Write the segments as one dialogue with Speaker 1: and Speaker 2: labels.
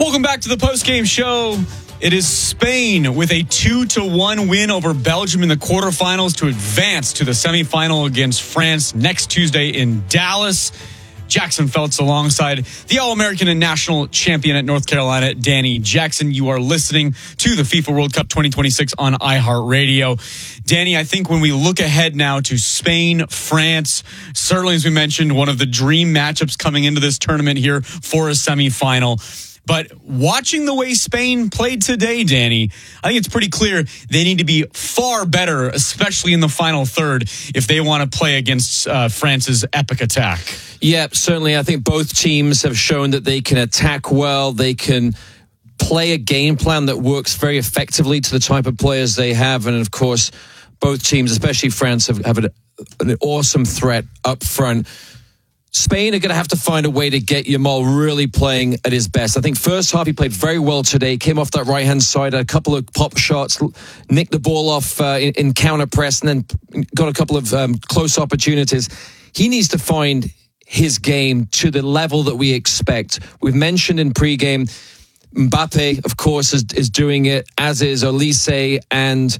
Speaker 1: Welcome back to the postgame show. It is Spain with a 2-1 win over Belgium in the quarterfinals to advance to the semifinal against France next Tuesday in Dallas. Jackson Feltz alongside the All-American and national champion at North Carolina, Danny Jackson. You are listening to the FIFA World Cup 2026 on iHeartRadio. Danny, I think when we look ahead now to Spain, France, certainly as we mentioned, one of the dream matchups coming into this tournament here for a semifinal. But watching the way Spain played today, Danny, I think it's pretty clear they need to be far better, especially in the final third, if they want to play against France's epic attack.
Speaker 2: Yeah, certainly. I think both teams have shown that they can attack well. They can play a game plan that works very effectively to the type of players they have. And, of course, both teams, especially France, have an awesome threat up front. Spain are going to have to find a way to get Yamal really playing at his best. I think first half he played very well today, came off that right-hand side, a couple of pop shots, nicked the ball off in counter press, and then got a couple of close opportunities. He needs to find his game to the level that we expect. We've mentioned in pregame, Mbappe, of course, is doing it, as is Olise and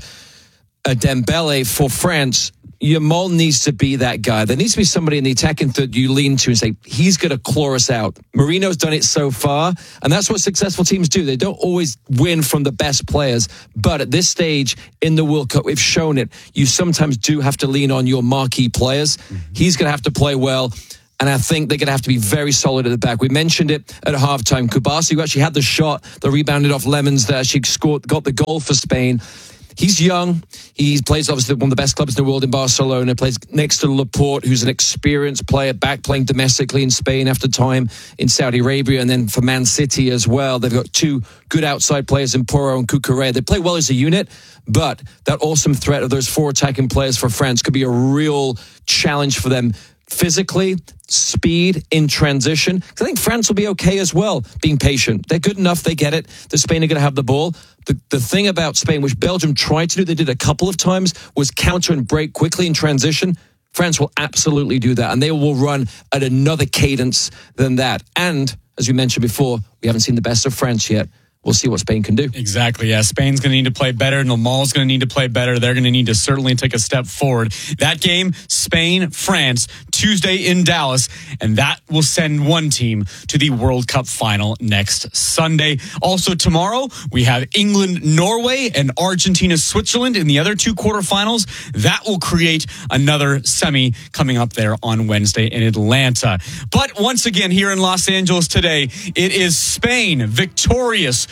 Speaker 2: Dembele for France. Yamal needs to be that guy. There needs to be somebody in the attacking third you lean to and say, he's going to claw us out. Marino's done it so far, and that's what successful teams do. They don't always win from the best players, but at this stage in the World Cup, we've shown it. You sometimes do have to lean on your marquee players. He's going to have to play well, and I think they're going to have to be very solid at the back. We mentioned it at halftime. Kubasi, who actually had the shot that rebounded off Lemons there, she got the goal for Spain. He's young. He plays obviously one of the best clubs in the world in Barcelona. Plays next to Laporte, who's an experienced player back playing domestically in Spain after time in Saudi Arabia, and then for Man City as well. They've got two good outside players in Porro and Cucurella. They play well as a unit, but that awesome threat of those four attacking players for France could be a real challenge for them physically, speed in transition. I think France will be okay as well, being patient. They're good enough, they get it. The Spain are going to have the ball. The thing about Spain, which Belgium tried to do, they did a couple of times, was counter and break quickly in transition. France will absolutely do that, and they will run at another cadence than that. And, as we mentioned before, we haven't seen the best of France yet. We'll see what Spain can do.
Speaker 1: Exactly, yeah. Spain's going to need to play better. Yamal's going to need to play better. They're going to need to certainly take a step forward. That game, Spain, France, Tuesday in Dallas, and that will send one team to the World Cup final next Sunday. Also tomorrow, we have England, Norway, and Argentina, Switzerland in the other two quarterfinals. That will create another semi coming up there on Wednesday in Atlanta. But once again, here in Los Angeles today, it is Spain victorious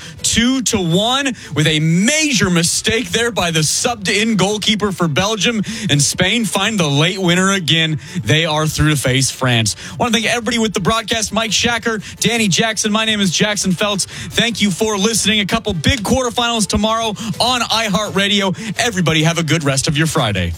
Speaker 1: 2-1 with a major mistake there by the subbed-in goalkeeper for Belgium, and Spain find the late winner again. They are through to face France. I want to thank everybody with the broadcast, Mike Shacker, Danny Jackson. My name is Jackson Feltz. Thank you for listening. A couple big quarterfinals tomorrow on iHeartRadio. Everybody have a good rest of your Friday.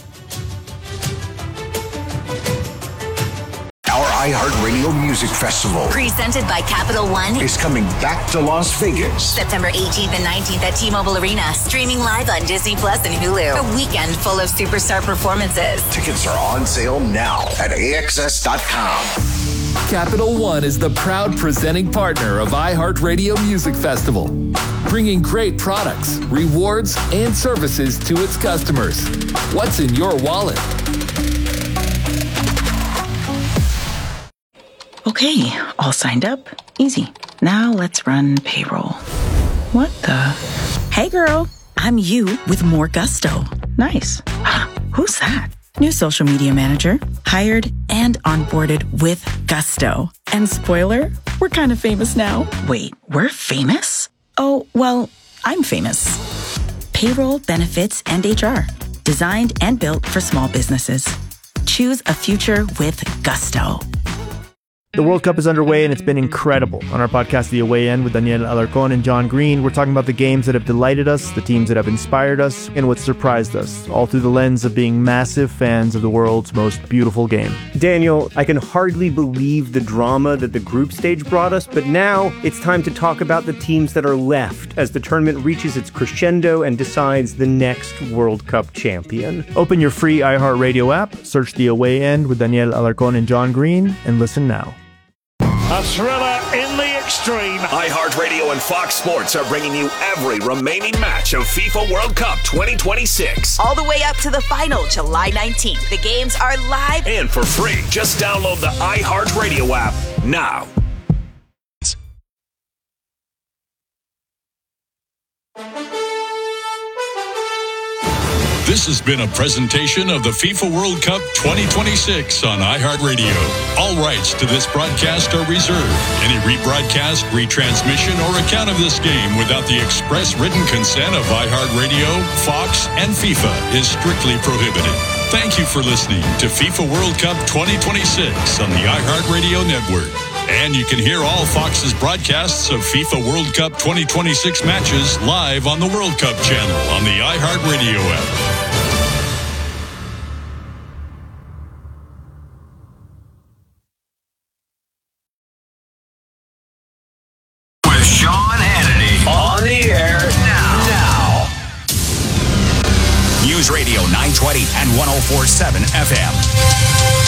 Speaker 3: Our iHeartRadio Music Festival,
Speaker 4: presented by Capital One,
Speaker 3: is coming back to Las Vegas.
Speaker 4: September 18th and 19th at T-Mobile Arena. Streaming live on Disney Plus and Hulu. A weekend full of superstar performances.
Speaker 3: Tickets are on sale now at AXS.com.
Speaker 5: Capital One is the proud presenting partner of iHeartRadio Music Festival, bringing great products, rewards, and services to its customers. What's in your wallet?
Speaker 6: Okay, all signed up. Easy. Now let's run payroll. What the? Hey girl, I'm you with more gusto. Nice. Who's that? New social media manager. Hired and onboarded with gusto. And spoiler, we're kind of famous now. Wait, we're famous? Oh, well, I'm famous. Payroll, benefits, and HR. Designed and built for small businesses. Choose a future with gusto.
Speaker 7: The World Cup is underway, and it's been incredible. On our podcast, The Away End, with Daniel Alarcón and John Green, we're talking about the games that have delighted us, the teams that have inspired us, and what surprised us, all through the lens of being massive fans of the world's most beautiful game.
Speaker 8: Daniel, I can hardly believe the drama that the group stage brought us, but now it's time to talk about the teams that are left as the tournament reaches its crescendo and decides the next World Cup champion.
Speaker 7: Open your free iHeartRadio app, search The Away End with Daniel Alarcón and John Green, and listen now.
Speaker 9: A thriller in the extreme.
Speaker 3: iHeartRadio and Fox Sports are bringing you every remaining match of FIFA World Cup 2026.
Speaker 4: All the way up to the final, July 19th. The games are live
Speaker 3: And for free, just download the iHeartRadio app now.
Speaker 10: This has been a presentation of the FIFA World Cup 2026 on iHeartRadio. All rights to this broadcast are reserved. Any rebroadcast, retransmission, or account of this game without the express written consent of iHeartRadio, Fox, and FIFA is strictly prohibited. Thank you for listening to FIFA World Cup 2026 on the iHeartRadio network. And you can hear all Fox's broadcasts of FIFA World Cup 2026 matches live on the World Cup channel on the iHeartRadio app.
Speaker 3: With Sean Hannity on the air now. News Radio 920 and 104.7 FM.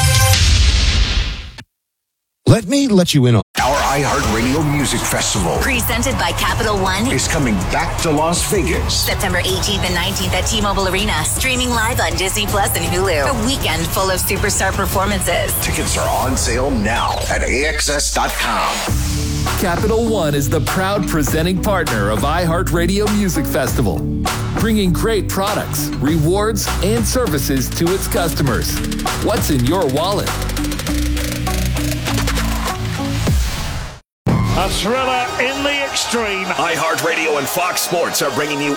Speaker 11: Let me let you in on
Speaker 3: Our iHeartRadio Music Festival
Speaker 4: presented by Capital One.
Speaker 3: is coming back to Las Vegas.
Speaker 4: September 18th and 19th at T-Mobile Arena. Streaming live on Disney Plus and Hulu. A weekend full of superstar performances.
Speaker 3: Tickets are on sale now at AXS.com.
Speaker 5: Capital One is the proud presenting partner of iHeartRadio Music Festival, bringing great products, rewards, and services to its customers. What's in your wallet?
Speaker 9: A thriller in the extreme.
Speaker 3: iHeartRadio and Fox Sports are bringing you